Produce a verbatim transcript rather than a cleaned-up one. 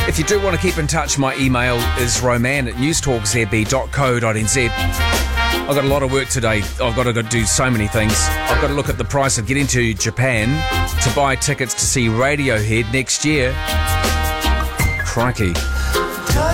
If you do want to keep in touch, my email is roman at newstalkzb dot co dot nz. I've got a lot of work today. I've got to go do so many things. I've got to look at the price of getting to Japan to buy tickets to see Radiohead next year. Crikey.